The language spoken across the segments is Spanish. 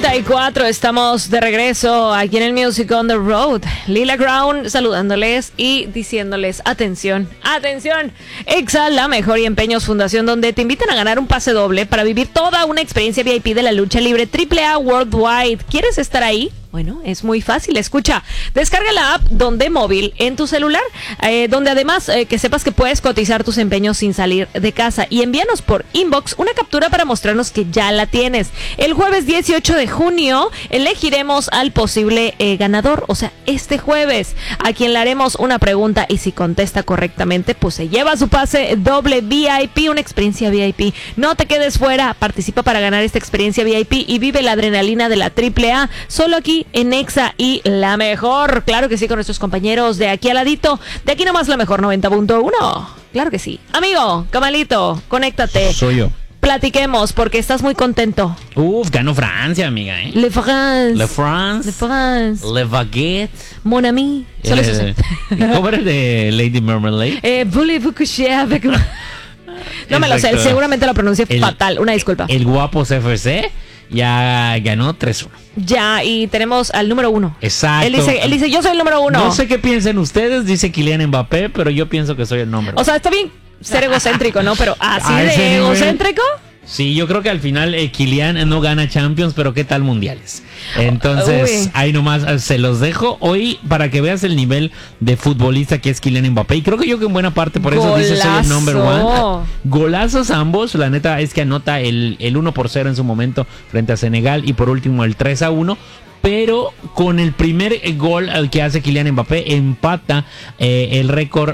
9:34, estamos de regreso aquí en el Music on the Road. Lila Ground saludándoles y diciéndoles atención, atención. Exa, la mejor y empeños fundación, donde te invitan a ganar un pase doble para vivir toda una experiencia VIP de la lucha libre AAA Worldwide. ¿Quieres estar ahí? Bueno, es muy fácil, escucha, descarga la app Donde Móvil en tu celular, donde además que sepas que puedes cotizar tus empeños sin salir de casa, y envíanos por inbox una captura para mostrarnos que ya la tienes. El jueves 18 de junio elegiremos al posible ganador, o sea, este jueves, a quien le haremos una pregunta y si contesta correctamente, pues se lleva su pase doble VIP, una experiencia VIP. No te quedes fuera, participa para ganar esta experiencia VIP y vive la adrenalina de la AAA, solo aquí en Exa y la mejor, claro que sí, con nuestros compañeros de aquí al ladito, de aquí nomás la mejor 90.1, claro que sí. Amigo, Camalito, conéctate. Soy yo. Platiquemos, porque estás muy contento. Ganó Francia, amiga, ¿eh? Le France. Le France. Le France. Le Baguette. Mon ami. Solo eso sé. ¿Cómo eres de Lady Marmalade? Voulez-vous coucher avec moi? No me lo sé, seguramente lo pronuncié fatal, una disculpa. El Guapos FC ya ganó 3-1. Ya, y tenemos al número 1. Exacto. Él dice, yo soy el número 1. No sé qué piensen ustedes, dice Kylian Mbappé, pero yo pienso que soy el número 1. O sea, está bien ser egocéntrico, ¿no? Pero así de egocéntrico. Sí, yo creo que al final Kylian no gana Champions, pero ¿qué tal mundiales? Entonces, ahí nomás se los dejo hoy para que veas el nivel de futbolista que es Kylian Mbappé. Y creo que yo que en buena parte por eso dice soy el number one. Golazos ambos, la neta es que anota el 1-0 en su momento frente a Senegal y por último el 3-1. Pero con el primer gol que hace Kylian Mbappé empata el récord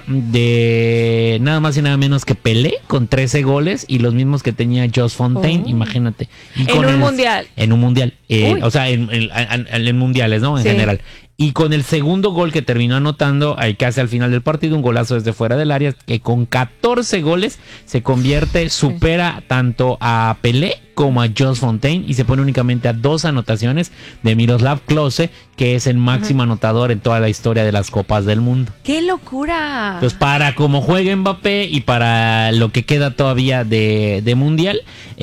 de nada más y nada menos que Pelé con 13 goles y los mismos que tenía Jos Fontaine, imagínate. Y en un mundial. En un mundial, o sea, en mundiales, ¿no? En general. Y con el segundo gol que terminó anotando, casi al final del partido, un golazo desde fuera del área, que con 14 goles se convierte, supera tanto a Pelé como a Jos Fontaine y se pone únicamente a 2 anotaciones de Miroslav Klose, que es el máximo anotador en toda la historia de las Copas del Mundo. ¡Qué locura! Entonces, para como juega Mbappé y para lo que queda todavía de Mundial,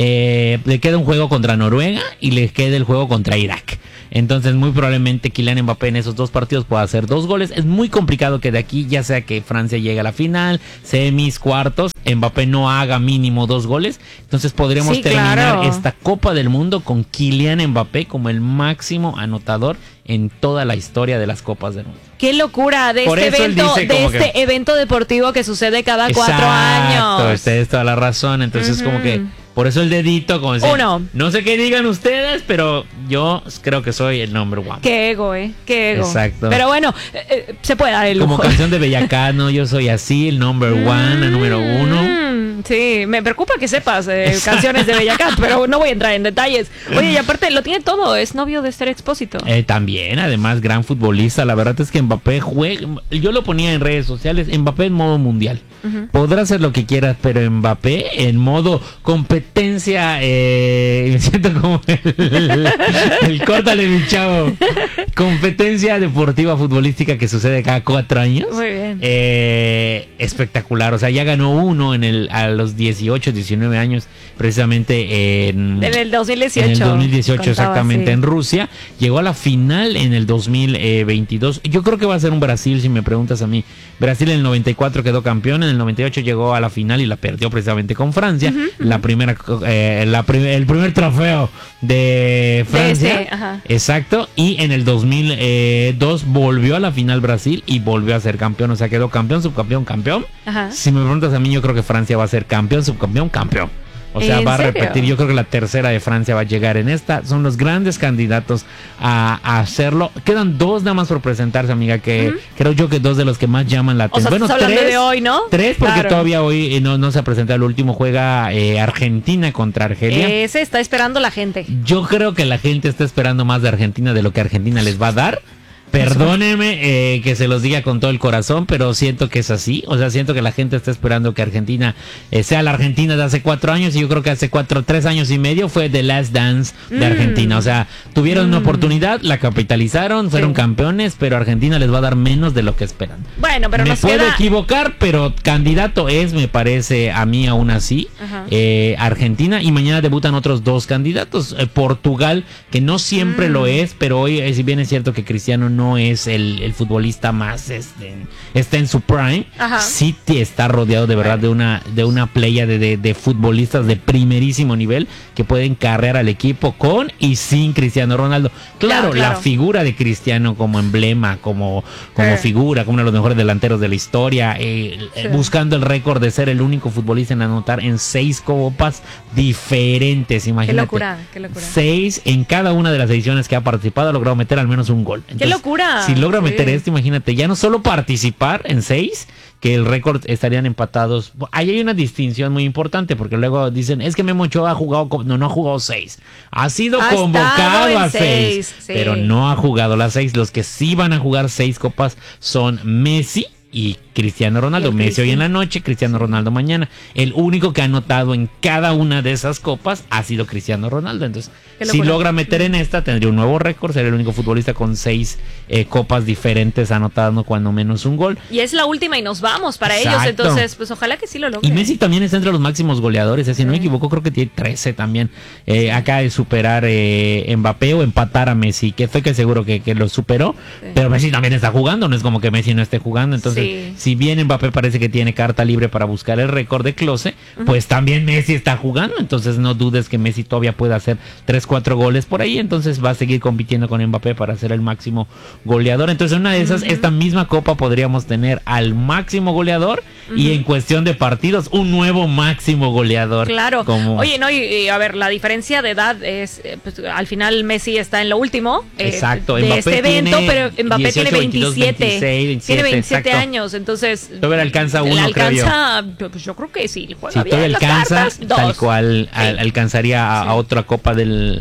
le queda un juego contra Noruega y le queda el juego contra Irak. Entonces muy probablemente Kylian Mbappé en esos 2 partidos pueda hacer 2 goles. Es muy complicado que de aquí, ya sea que Francia llegue a la final, semis, cuartos, Mbappé no haga mínimo 2 goles. Entonces podríamos terminar esta Copa del Mundo con Kylian Mbappé como el máximo anotador en toda la historia de las Copas del Mundo. ¡Qué locura! De este evento deportivo que sucede cada 4 años. Exacto, es toda la razón. Entonces como que por eso el dedito, como decir, no sé qué digan ustedes, pero yo creo que soy el number one. Qué ego, qué ego. Exacto. Pero bueno, se puede dar el lujo. Como canción de Bella ¿no? Yo soy así, el number one, el número 1. Sí, me preocupa que sepas canciones de Bella Cat, pero no voy a entrar en detalles. Oye, y aparte lo tiene todo, es novio de Esther Expósito. También, además, gran futbolista. La verdad es que Mbappé juega, yo lo ponía en redes sociales, Mbappé en modo mundial. Podrá hacer lo que quieras, pero Mbappé en modo competencia, me siento como el córtale mi chavo, competencia deportiva futbolística que sucede cada 4 años. Muy bien. Espectacular, o sea, ya ganó uno a los 18, 19 años, precisamente en el 2018. En el 2018, exactamente, en Rusia. Llegó a la final en el 2022. Yo creo que va a ser un Brasil, si me preguntas a mí. Brasil en el 94 quedó campeón, en el 98 llegó a la final y la perdió precisamente con Francia. El primer trofeo de Francia. Exacto. Y en el 2002 volvió a la final Brasil y volvió a ser campeón. O sea, quedó campeón, subcampeón, campeón. Si me preguntas a mí, yo creo que Francia va a ser campeón, subcampeón, campeón. O sea, va a repetir. Yo creo que la tercera de Francia va a llegar en esta. Son los grandes candidatos a hacerlo. Quedan 2 nada más por presentarse, amiga, que creo yo que 2 de los que más llaman la atención. Bueno, 3 de hoy, ¿no? 3 porque todavía hoy no se ha presentado el último. Juega Argentina contra Argelia. Ese está esperando la gente. Yo creo que la gente está esperando más de Argentina de lo que Argentina les va a dar. Perdóneme que se los diga con todo el corazón, pero siento que es así. O sea, siento que la gente está esperando que Argentina sea la Argentina de hace 4 años, y yo creo que hace 3 años y medio fue The Last Dance de Argentina. O sea, tuvieron una oportunidad, la capitalizaron, fueron campeones, pero Argentina les va a dar menos de lo que esperan. Bueno, pero me puedo equivocar, pero candidato es, me parece a mí aún así, Argentina, y mañana debutan otros 2 candidatos. Portugal, que no siempre lo es, pero hoy, si bien es cierto que Cristiano no es el futbolista más está en su prime, sí está rodeado de verdad de una playa de futbolistas de primerísimo nivel que pueden carrear al equipo con y sin Cristiano Ronaldo. Claro. La figura de Cristiano como emblema, como figura, como uno de los mejores delanteros de la historia, buscando el récord de ser el único futbolista en anotar en 6 copas diferentes, imagínate. Qué locura. 6 en cada una de las ediciones que ha participado, ha logrado meter al menos un gol. Entonces, ¡qué locura! Si logra meter esto, imagínate, ya no solo participar en 6, que el récord estarían empatados. Ahí hay una distinción muy importante, porque luego dicen, es que Memo Ochoa ha jugado, no ha jugado 6. Ha sido convocado a 6, pero no ha jugado las 6. Los que sí van a jugar 6 copas son Messi y Cristiano Ronaldo. Messi hoy en la noche, Cristiano Ronaldo mañana. El único que ha anotado en cada una de esas copas ha sido Cristiano Ronaldo. Entonces, si logra meter en esta, tendría un nuevo récord. Sería el único futbolista con 6 copas diferentes anotando cuando menos un gol. Y es la última y nos vamos para ellos. Entonces, pues ojalá que sí lo logre. Y Messi también está entre los máximos goleadores. Si no me equivoco, creo que tiene 13 también. Acaba de superar Mbappé o empatar a Messi, que estoy seguro que lo superó. Pero Messi también está jugando. No es como que Messi no esté jugando. Entonces, si bien Mbappé parece que tiene carta libre para buscar el récord de Klose, pues también Messi está jugando. Entonces no dudes que Messi todavía pueda hacer 3-4 goles por ahí. Entonces va a seguir compitiendo con Mbappé para ser el máximo goleador. Entonces en una de esas, esta misma copa podríamos tener al máximo goleador y en cuestión de partidos un nuevo máximo goleador. Claro. Oye, no, y a ver, la diferencia de edad es, pues, al final Messi está en lo último de Mbappé este evento, pero Mbappé 18, tiene 27. 26, tiene 27 años, entonces todavía le alcanza uno, pues yo creo que sí, juega bien todavía las alcanza, cartas, 2. tal cual alcanzaría a otra copa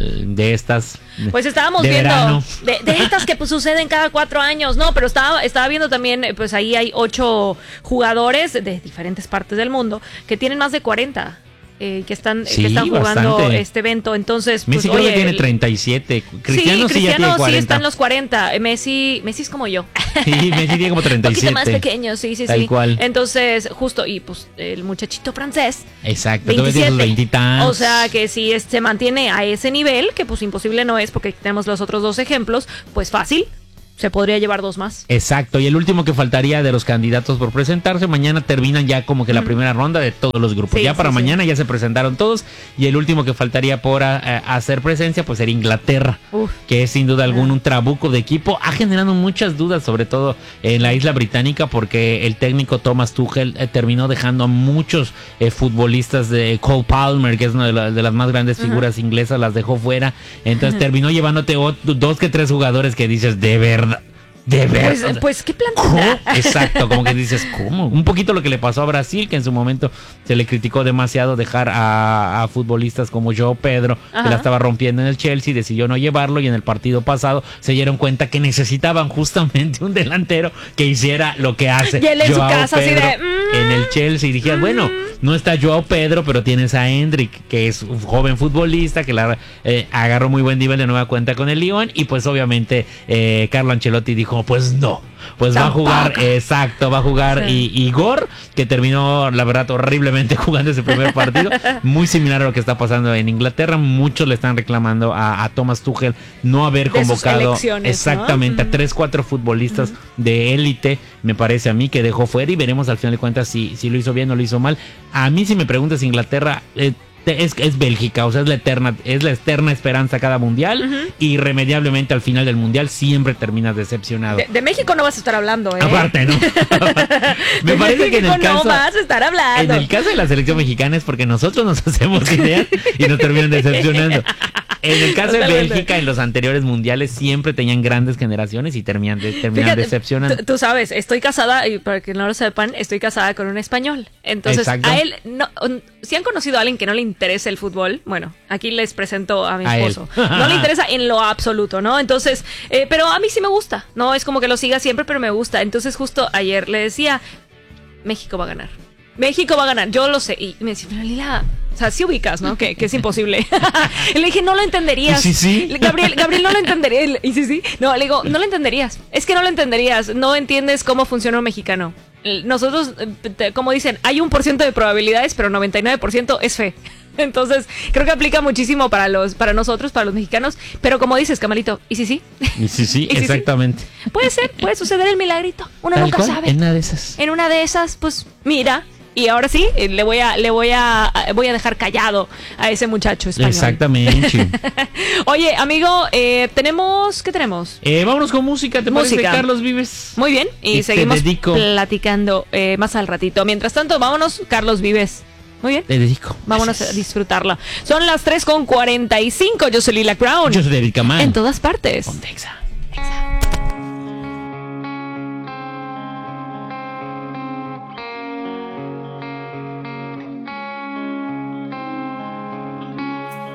de estas. Pues estábamos viendo de estas que pues suceden cada 4 años, no, pero estaba viendo también, pues ahí hay 8 jugadores de diferentes partes del mundo que tienen más de 40. Que están jugando este evento. Entonces, Messi pues, creo que tiene 37. Cristiano sí ya tiene 40. Sí está en los 40. Messi es como yo. Sí, Messi tiene como 37. Un poquito más pequeño, sí. Tal cual. Entonces, justo, y pues el muchachito francés. Exacto, 27. 20 o sea, que si se mantiene a ese nivel, que pues imposible no es, porque tenemos los otros 2 ejemplos, pues fácil. Se podría llevar 2 más. Exacto, y el último que faltaría de los candidatos por presentarse, mañana terminan ya como que la primera ronda de todos los grupos. Mañana ya se presentaron todos, y el último que faltaría por hacer presencia pues sería Inglaterra, que es sin duda alguna un trabuco de equipo. Ha generado muchas dudas, sobre todo en la isla británica, porque el técnico Thomas Tuchel terminó dejando a muchos futbolistas de Cole Palmer, que es una de las más grandes figuras inglesas, las dejó fuera. Entonces terminó llevándote 2 que 3 jugadores que dices, de verdad. Pues qué plan. Exacto, como que dices, ¿cómo? Un poquito lo que le pasó a Brasil, que en su momento se le criticó demasiado dejar a futbolistas como João Pedro, que la estaba rompiendo en el Chelsea, decidió no llevarlo, y en el partido pasado se dieron cuenta que necesitaban justamente un delantero que hiciera lo que hace y él en João su casa Pedro así de, en el Chelsea, y dijeron, bueno, no está João Pedro, pero tienes a Hendrick, que es un joven futbolista que agarró muy buen nivel de nueva cuenta con el Lyon, y pues obviamente Carlo Ancelotti dijo, pues no, pues tampoco. Va a jugar Igor, que terminó la verdad horriblemente jugando ese primer partido, muy similar a lo que está pasando en Inglaterra. Muchos le están reclamando a Thomas Tuchel no haber convocado exactamente, ¿no? A 3-4 futbolistas de élite, me parece a mí, que dejó fuera, y veremos al final de cuentas si lo hizo bien o lo hizo mal. A mí, si me preguntas, Inglaterra es Bélgica, o sea, es la eterna esperanza cada mundial, irremediablemente al final del mundial siempre terminas decepcionado. De México no vas a estar hablando, Aparte, ¿no? Me parece que en el caso, no vas a estar hablando. En el caso de la selección mexicana es porque nosotros nos hacemos ideas y nos terminan decepcionando. En el caso de Bélgica, en los anteriores mundiales siempre tenían grandes generaciones y terminan decepcionando. Tú sabes, estoy casada, y para que no lo sepan, estoy casada con un español. Entonces, a él, no, si han conocido a alguien que no le interesa el fútbol, bueno, aquí les presento a mi esposo. No le interesa en lo absoluto, ¿no? Entonces, pero a mí sí me gusta, ¿no? Es como que lo siga siempre, pero me gusta. Entonces, justo ayer le decía, México va a ganar. México va a ganar, yo lo sé. Y me decía, pero Lila, o sea, sí ubicas, ¿no? Que es imposible. Y le dije, no lo entenderías. ¿Y sí? Gabriel no lo entendería. ¿Y sí? No, le digo, no lo entenderías. Es que no lo entenderías. No entiendes cómo funciona un mexicano. Nosotros, como dicen, hay 1% de probabilidades, pero 99% es fe. Entonces, creo que aplica muchísimo para nosotros, para los mexicanos. Pero como dices, Camalito, ¿y sí? ¿Y sí? Exactamente. Sí? Puede ser, puede suceder el milagrito. Uno nunca sabe. En una de esas. En una de esas, pues, mira. Y ahora sí, voy a dejar callado a ese muchacho español. Exactamente. Oye, amigo, ¿qué tenemos? Vámonos con música, ¿te parece, Carlos Vives? Muy bien, y seguimos platicando más al ratito. Mientras tanto, vámonos, Carlos Vives. Muy bien. Te dedico. Vámonos a disfrutarla. Son las 3:45. Yo soy Lila Crown. Yo soy David Camán. En todas partes. Pontexa.